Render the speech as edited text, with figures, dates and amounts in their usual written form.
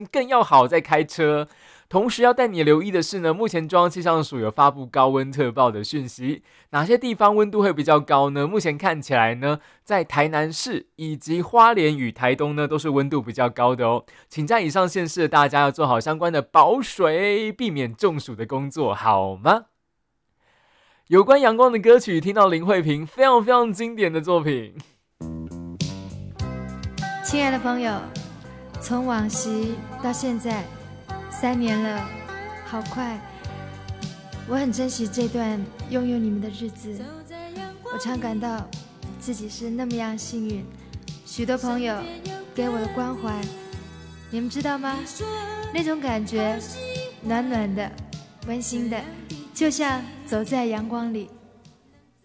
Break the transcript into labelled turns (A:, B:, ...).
A: 更要好在开车。同时要带你留意的是呢，目前中央气象署有发布高温特报的讯息，哪些地方温度会比较高呢？目前看起来呢，在台南市以及花莲与台东呢，都是温度比较高的哦。请在以上县市的大家要做好相关的保水，避免中暑的工作，好吗？有关阳光的歌曲，听到林慧萍非常非常经典的作品。
B: 亲爱的朋友，从往昔到现在3年了，好快。我很珍惜这段拥有你们的日子，我常感到自己是那么样幸运，许多朋友给我的关怀，你们知道吗？那种感觉暖暖的，温馨的，就像走在阳光里。